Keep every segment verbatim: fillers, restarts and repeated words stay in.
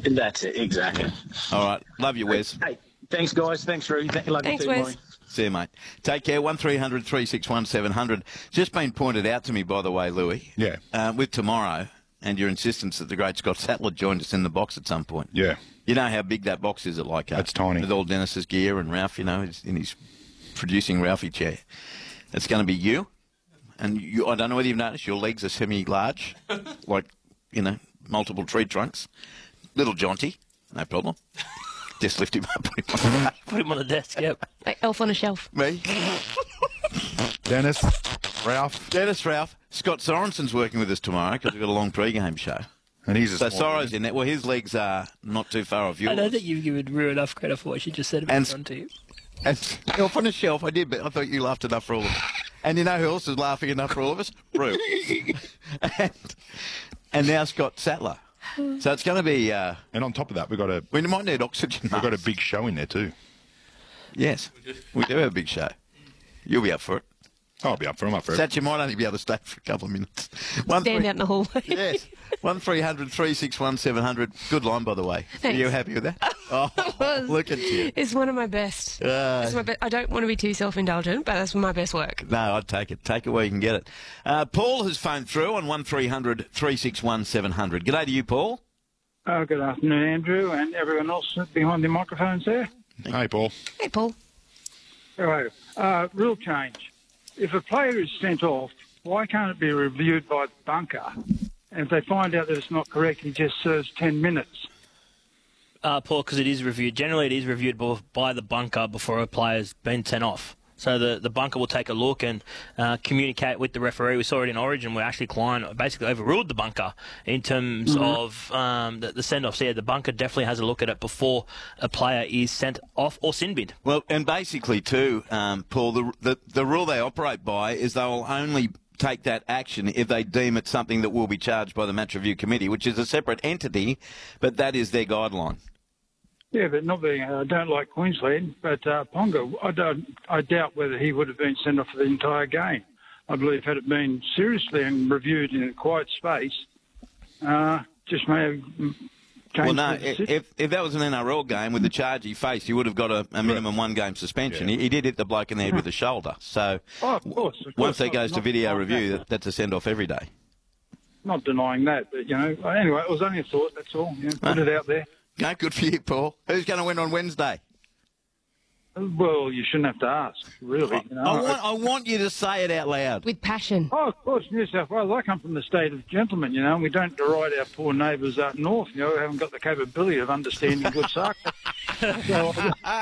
That's it, exactly. All right. Love you, Wes. Hey, thanks, guys. Thanks, Roo. Th- love Thanks, you too, Wes. Maury. See you, mate. Take care. one three hundred three six one seven hundred. Just been pointed out to me, by the way, Louis. Yeah. Uh, with tomorrow and your insistence that the great Scott Sattler joined us in the box at some point. Yeah. You know how big that box is at Leichhardt? That's tiny. With all Dennis's gear and Ralph, you know, he's in his producing Ralphie chair. It's going to be you. And you, I don't know whether you've noticed, your legs are semi-large, like, you know, multiple tree trunks. Little jaunty, no problem. Just lift him up, put him on the Put him on the desk, yep. Like Elf on a Shelf. Me. Dennis, Ralph, Dennis, Ralph. Scott Sorensen's working with us tomorrow because we've got a long pre-game show. and he's a So small Sorro's in there. Well, his legs are not too far off yours. I don't think you've given Rue enough credit for what she just said about And- front to you. And Elf on a Shelf, I did, but I thought you laughed enough for all of us. And you know who else is laughing enough for all of us? Rue. and, and now Scott Sattler. So it's going to be... Uh, And on top of that, we've got a we might need oxygen. we've got a masks. big show in there too. Yes, we do have a big show. You'll be up for it. I'll be up for it. I'm up for it. Satch, you might only be able to stay for a couple of minutes. One Stand three- out in the hallway. Yes. one three hundred three six one seven hundred. Good line, by the way. Thanks. Are you happy with that? Oh, was. look at you. It's one of my best. Uh, It's my be- I don't want to be too self-indulgent, but that's my best work. No, I'd take it. Take it where you can get it. Uh, Paul has phoned through on one three hundred three six one seven hundred. G'day to you, Paul. Oh, good afternoon, Andrew, and everyone else behind the microphones there. Hey, Paul. Hey, Paul. Hello. Uh, rule change. If a player is sent off, why can't it be reviewed by the bunker? And if they find out that it's not correct, he just serves ten minutes. Uh, Paul, because it is reviewed. Generally, it is reviewed b- by the bunker before a player's been sent off. So the, the bunker will take a look and uh, communicate with the referee. We saw it in Origin where Ashley Klein basically overruled the bunker in terms Mm-hmm. of um, the, the send-off. So yeah, the bunker definitely has a look at it before a player is sent off or sin bid. Well, and basically, too, um, Paul, the, the, the rule they operate by is they'll only take that action if they deem it something that will be charged by the Match Review Committee, which is a separate entity, but that is their guideline. Yeah, but not being, I don't like Queensland, but uh, Ponga, I, don't, I doubt whether he would have been sent off for the entire game. I believe had it been seriously and reviewed in a quiet space, uh, just may have changed Well, no, the decision. if, if that was an N R L game with the charge he faced, he would have got a, a minimum one-game suspension. Yeah. He, he did hit the bloke in the head with the shoulder. So Oh, of course, of course. once that Not- goes to not video denying review, that. that, that's a send-off every day. Not denying that, but, you know, anyway, it was only a thought, that's all. You know, put Ah. it out there. No, good for you, Paul. Who's going to win on Wednesday? Well, you shouldn't have to ask, really. You know. I want, I want you to say it out loud. With passion. Oh, of course, New South Wales. I come from the state of gentlemen, you know, and we don't deride our poor neighbours up north, you know, who haven't got the capability of understanding good sarcasm. So,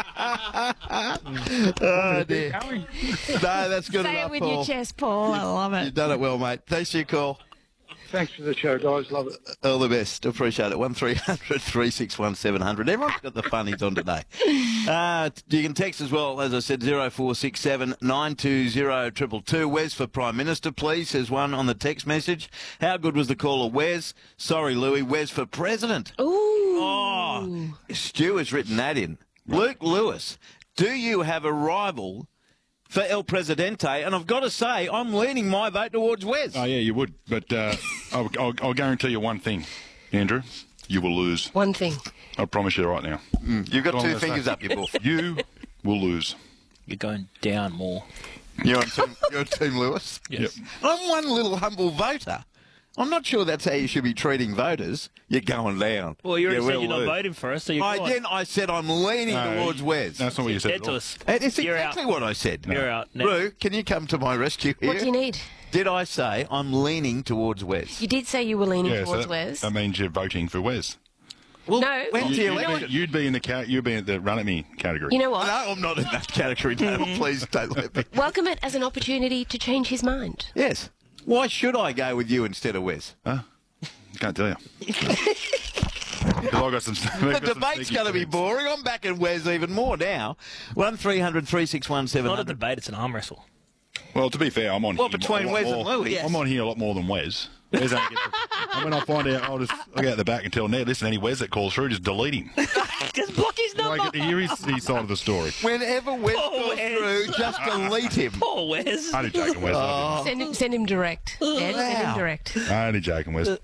Oh, dear. going. No, that's good Say enough, it with Paul. your chest, Paul. I love You've it. done it well, mate. Thanks for your call. Thanks for the show, guys. Love it. All the best. Appreciate it. one three hundred three six one seven hundred. Everyone's got the funnies on today. Uh, you can text as well, as I said, zero four six seven nine two zero two two two. Wes for Prime Minister, please, says one on the text message. How good was the caller, Wes? Sorry, Louis. Wes for President. Ooh. Oh, Stu has written that in. Luke Lewis, do you have a rival for El Presidente? And I've got to say, I'm leaning my vote towards Wes. Oh, yeah, you would. But uh, I'll, I'll, I'll guarantee you one thing, Andrew. You will lose. One thing. I promise you right now. You've got Go on, two let's fingers say. up your bull. You will lose. You're going down more. You're on Team, you're on team Lewis? Yes. Yep. I'm one little humble voter. I'm not sure that's how you should be treating voters. You're going down. Well, you already Yeah, said we'll you're not lose. voting for us, so you're I gone. didn't. I said I'm leaning No, towards Wes. That's not what you said. Dead at to all. us. It's You're exactly out. what I said. You're out. Now. Roo, can you come to my rescue here? What do you need? Did I say I'm leaning towards Wes? You did say you were leaning Yeah, so towards that, Wes. that means you're voting for Wes. Well, No, when's the you know You'd election? be, you'd be in the ca- you'd be in the run at me category. You know what? No, I'm not in that category. No, please don't let me. Welcome it as an opportunity to change his mind. Yes. Why should I go with you instead of Wes? Huh? Can't tell you. 'Cause I got some. The debate's going to be boring. I'm backing Wes even more now. One three hundred three six one seven Not a hundred. debate, it's an arm wrestle. Well, to be fair, I'm on. Well, here between a lot Wes and more- Louis. I'm on here a lot more than Wes. Wes only gets the, and when I find out, I'll just I'll go out the back and tell Ned, listen, any Wes that calls through, just delete him. Just block his I number. get to hear his, his side of the story. Whenever Wes Oh, goes Wes. through, just delete him. Poor Wes. Only joking, Wes. love Send him, send him direct. Dad, send him Wow. direct. you. Only joking, Wes.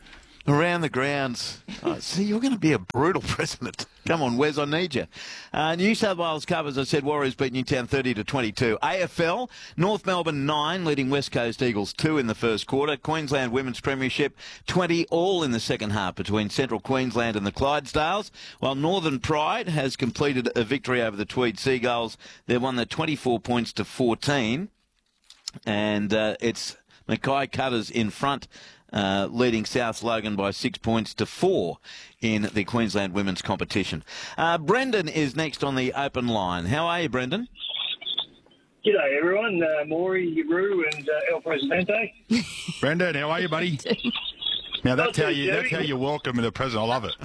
Around the grounds. Oh, see, you're going to be a brutal president. Come on, Wes, I need you. Uh, New South Wales Cup, as I said, Warriors beat Newtown thirty to twenty-two. A F L, North Melbourne nine, leading West Coast Eagles two in the first quarter. Queensland Women's Premiership twenty all in the second half between Central Queensland and the Clydesdales, while Northern Pride has completed a victory over the Tweed Seagulls. They won the twenty-four points to fourteen, and uh, it's Mackay Cutters in front, Uh, leading South Logan by six points to four in the Queensland women's competition. Uh, Brendan is next on the open line. How are you, Brendan? G'day, everyone. Uh, Maury, Roo, and uh, El Presidente. Brendan, how are you, buddy? Now, that's how you that's how you welcome the president. I love it.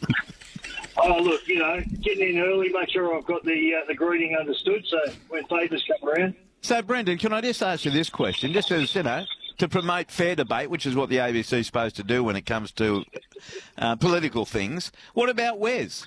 Oh, look, you know, getting in early, make sure I've got the uh, the greeting understood, so when favours come around. So, Brendan, can I just ask you this question, just as, you know, to promote fair debate, which is what the A B C is supposed to do when it comes to uh, political things. What about Wes?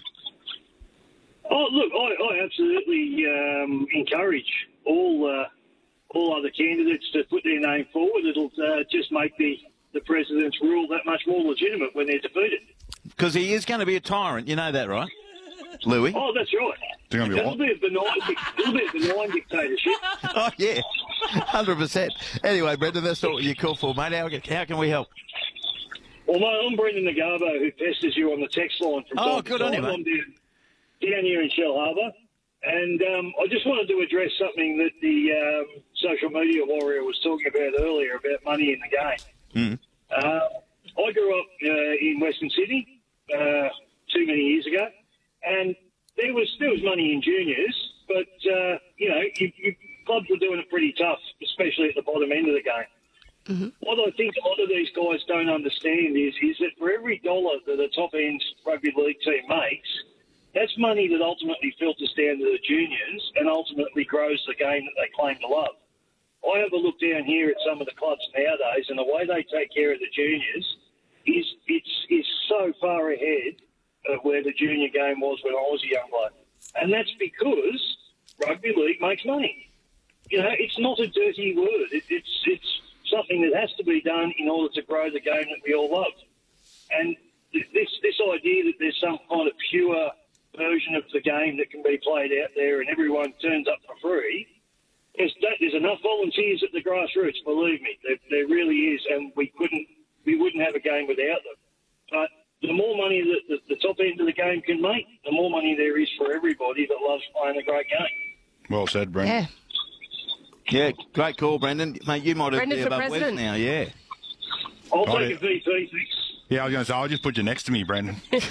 Oh, look, I, I absolutely um, encourage all uh, all other candidates to put their name forward. It'll uh, just make the, the president's rule that much more legitimate when they're defeated. Because he is going to be a tyrant, you know that, right, Louis? Oh, that's right. It's gonna be It'll what? be a benign, it'll be a benign dictatorship. Oh, yeah, one hundred percent. Anyway, Brendan, that's not what you're called for, mate. How, how can we help? Well, mate, I'm Brendan Nagabo, who pesters you on the text line from Oh, time to good on you, time. mate. I'm down, down here in Shell Harbour. And um, I just wanted to address something that the um, social media warrior was talking about earlier about money in the game. Mm. Uh, I grew up uh, in Western Sydney uh, too many years ago, and there was there was money in juniors, but uh, you know, you, you, clubs were doing it pretty tough, especially at the bottom end of the game. Mm-hmm. What I think a lot of these guys don't understand is is that for every dollar that a top end rugby league team makes, that's money that ultimately filters down to the juniors and ultimately grows the game that they claim to love. I have a look down here at some of the clubs nowadays, and the way they take care of the juniors is it's is so far ahead of where the junior game was when I was a young bloke. And that's because rugby league makes money. You know, it's not a dirty word. It, it's it's something that has to be done in order to grow the game that we all love. And this this idea that there's some kind of pure version of the game that can be played out there and everyone turns up for free, there's, there's enough volunteers at the grassroots, believe me. There, there really is, and we couldn't, we wouldn't have a game without them. But the more money that the, the top end of the game can make, the more money there is for everybody that loves playing a great game. Well said, Brendan. Yeah. Yeah, great call, Brendan. Mate, you might have Brendan be for above Wes president. now, yeah. I'll Oh, take yeah. a V P, thanks. Yeah, I was going to say, I'll just put you next to me, Brendan.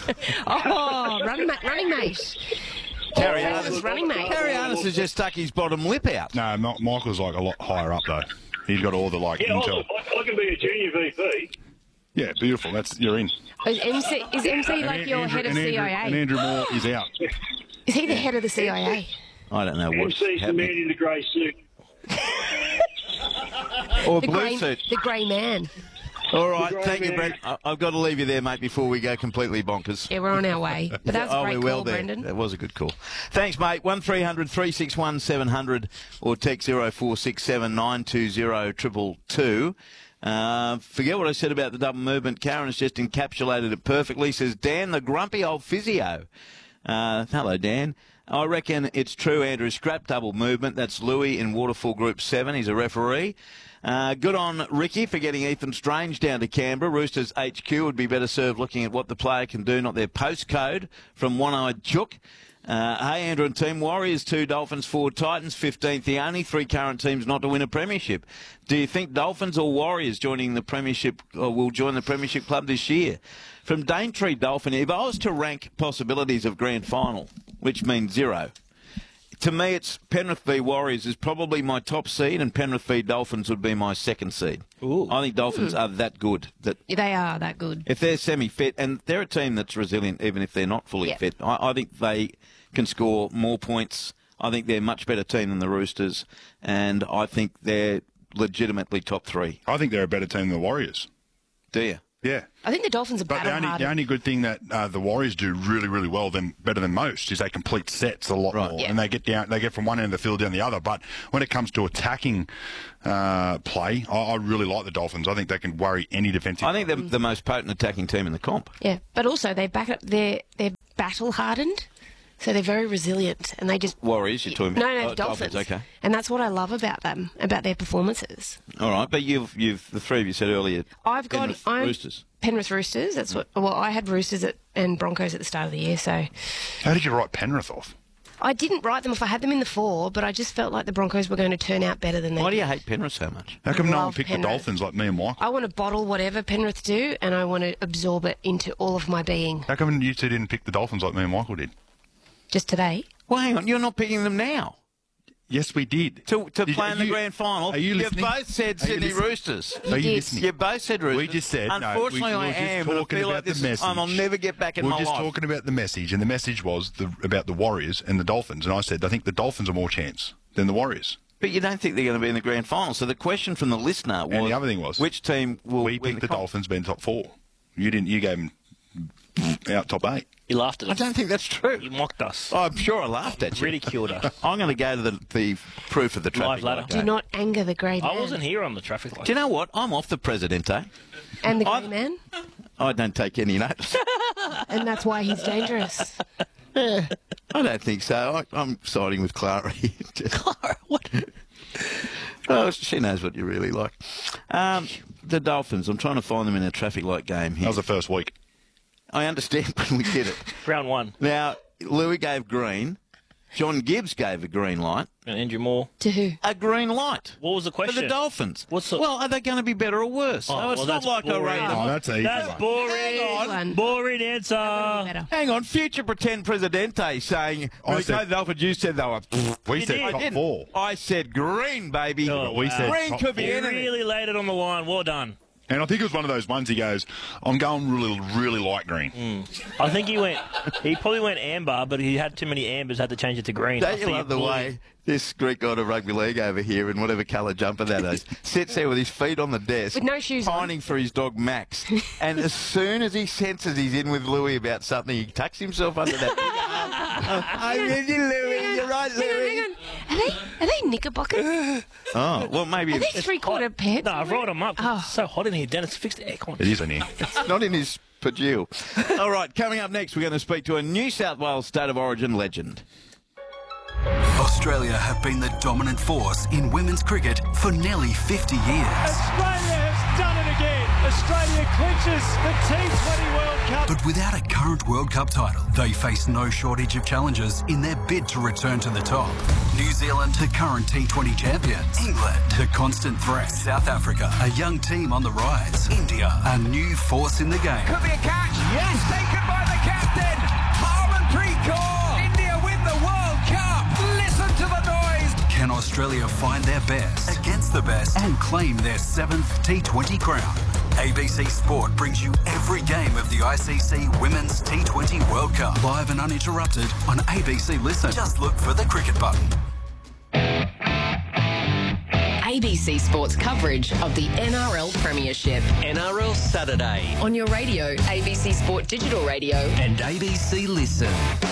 Oh, running, ma- running mate. Carrie Oh, Artis, Artis running mate. Carrie Artis has just stuck his bottom lip out. No, Ma- Michael's like a lot higher up, though. He's got all the, like, Yeah, intel. I, I can be a junior V P. Yeah, beautiful. That's You're in. Is M C, is M C like And your Andrew- head of and Andrew, C I And A? Andrew Moore is out. Is he the head of the C I A? I don't know what's M C's the man happening. in the grey suit. Or The blue grey, suit. the grey man. All right, grey thank you, man. Brent. I- I've got to leave you there, mate, before we go completely bonkers. Yeah, we're on our way. But that was a oh, great we're well call, there. Brendan. That was a good call. Thanks, mate. one three hundred three six one seven hundred or text zero four six seven nine two zero two two. Uh, forget what I said about the double movement. Karen has just encapsulated it perfectly. Says, Dan, the grumpy old physio. Uh, hello, Dan. I reckon it's true, Andrew. Scrap double movement. That's Louis in Waterfall Group seven. He's a referee. Uh, good on Ricky for getting Ethan Strange down to Canberra. Roosters H Q would be better served looking at what the player can do, not their postcode from One-Eyed Chook. Uh, hey, Andrew and team. Warriors two, Dolphins four, Titans fifteenth. The only three current teams not to win a premiership. Do you think Dolphins or Warriors joining the premiership or will join the premiership club this year? From Daintree Dolphin, if I was to rank possibilities of grand final, which means zero, to me it's Penrith v Warriors is probably my top seed and Penrith v Dolphins would be my second seed. Ooh. I think Dolphins are that good that They are that good. if they're semi-fit, and they're a team that's resilient even if they're not fully Yeah. fit, I, I think they can score more points. I think they're a much better team than the Roosters, and I think they're legitimately top three. I think they're a better team than the Warriors. Do you? Yeah. I think the Dolphins are But the battle only, the hardened. only good thing that uh, the Warriors do really, really well, than better than most, is they complete sets a lot Right. more, Yeah. and they get down, they get from one end of the field down the other. But when it comes to attacking uh, play, I, I really like the Dolphins. I think they can worry any defensive. I think they're the most potent attacking team in the comp. Yeah, but also they back up. They're they're battle hardened, so they're very resilient, and they just Warriors, you're talking no, about? no, Oh, Dolphins. Okay. And that's what I love about them, about their performances. All right, but you've you've the three of you said earlier. I've got Penrith I'm, Roosters. Penrith Roosters. That's what. Well, I had Roosters at, and Broncos at the start of the year, so How did you write Penrith off? I didn't write them off. I had them in the four, but I just felt like the Broncos were going to turn out better than they Why do did. you hate Penrith so much? How come no one Love picked Penrith. the Dolphins like me and Michael? I want to bottle whatever Penrith do, and I want to absorb it into all of my being. How come you two didn't pick the Dolphins like me and Michael did? Just today. Well, hang on, you're not picking them now Yes, we did. to to Did- play are in the you- grand final. Are you You've listening? both said Are you Sydney listening? Roosters. Are you did. listening? You both said Roosters. We just said, no, Unfortunately, we, we I were just am, and I talking feel about like the this is, message. I'll never get back in we my We're just life. talking about the message, and the message was the, about the Warriors and the Dolphins. And I said, I think the Dolphins are more chance than the Warriors. But you don't think they're going to be in the grand final. So the question from the listener was, And the other thing was, which team will we win picked the comp? Dolphins being top four. You didn't. You gave them out top eight. You laughed at I us. don't think that's true. You mocked us. Oh, I'm sure I laughed at you. Ridiculed us. I'm going to go to the, the proof of the traffic Live ladder. light Do game. not anger the great man. I wasn't here on the traffic light. Do you know what? I'm off the Presidente. And the I- grey man. I don't take any notice. And that's why he's dangerous. I don't think so. I, I'm siding with Clara. Clara, what? Oh, she knows what you really like. Um, the Dolphins. I'm trying to find them in a traffic light game That here. was the first week. I understand when we did it. Round one. Now, Louis gave green. John Gibbs gave a green light. And Andrew Moore. To who? A green light. What was the For question? the Dolphins. What's the- Well, are they going to be better or worse? Oh, Oh, it's well, not that's like I boring. rate them. Oh, that's easy. That's one. boring. Hang on. Boring answer. Better. Hang on, future pretend Presidente saying, I when we said- go to the Dolphins, you said they were... We You said did. I top didn't. four. I said green, baby. Oh, We wow. said Green top could be four. You anything. really laid it on the line. Well done. And I think it was one of those ones he goes, I'm going really, really light green. I think he went. He probably went amber, but he had too many ambers. Had to change it to green. I Don't you think love it the blew way this Greek guy to rugby league over here in whatever colour jumper that is sits there with his feet on the desk, With no shoes on. pining for his dog Max, and as soon as he senses he's in with Louis about something, he tucks himself under that big arm. I'm with you, Louis. You're right, Hang on, Louis. hang on. Are they, are they knickerbockers? Oh, well, maybe Are they it's three quarter pants? No, I've rolled them up. Oh. It's so hot in here, Dennis. Fix the aircon. It is in here. not in his pajille. All right, coming up next, we're going to speak to a New South Wales State of Origin legend. Australia have been the dominant force in women's cricket for nearly fifty years. Australia has done it again. Australia clinches the T twenty World Cup. But without a current World Cup title, they face no shortage of challenges in their bid to return to the top. New Zealand, the current T twenty champions. England, the constant threat. South Africa, a young team on the rise. India, a new force in the game. Could be a catch. Yes, taken by the captain. Harmanpreet Kaur. India win the World Cup. Listen to the noise. Can Australia find their best against the best and claim their seventh T twenty crown? A B C Sport brings you every game of the I C C Women's T twenty World Cup, live and uninterrupted on A B C Listen. Just look for the cricket button. A B C Sports coverage of the N R L Premiership. N R L Saturday On your radio, A B C Sport Digital Radio. And A B C Listen.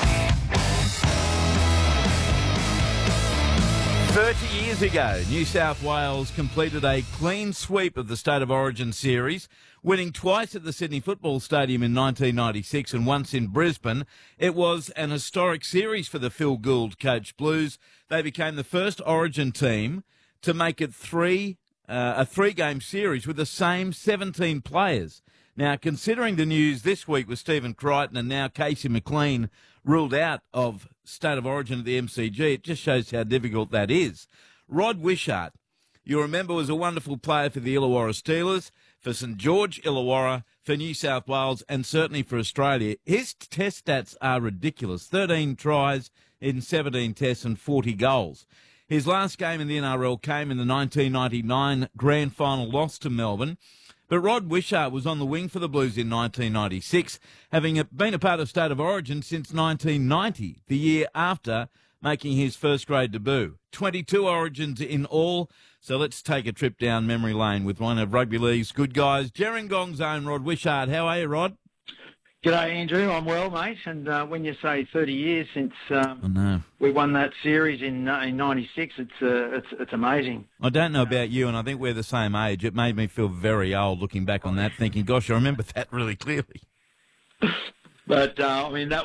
thirty years ago, New South Wales completed a clean sweep of the State of Origin series, winning twice at the Sydney Football Stadium in nineteen ninety-six and once in Brisbane. It was an historic series for the Phil Gould coached Blues. They became the first Origin team to make it three uh, a three-game series with the same seventeen players. Now, considering the news this week with Stephen Crichton and now Casey McLean ruled out of State of Origin at the M C G, it just shows how difficult that is. Rod Wishart, you remember, was a wonderful player for the Illawarra Steelers, for St George Illawarra, for New South Wales, and certainly for Australia. His test stats are ridiculous. thirteen tries in seventeen tests and forty goals. His last game in the N R L came in the nineteen ninety-nine grand final loss to Melbourne. But Rod Wishart was on the wing for the Blues in nineteen ninety-six, having been a part of State of Origin since nineteen ninety, the year after making his first grade debut. twenty-two origins in all. So let's take a trip down memory lane with one of rugby league's good guys, Gerringong's own Rod Wishart. How are you, Rod? G'day, Andrew. I'm well, mate. And uh, when you say thirty years since um, I know. we won that series in uh, in ninety-six, it's, uh, it's it's amazing. I don't know about you, and I think we're the same age. It made me feel very old looking back on that, thinking, gosh, I remember that really clearly. But, uh, I mean, that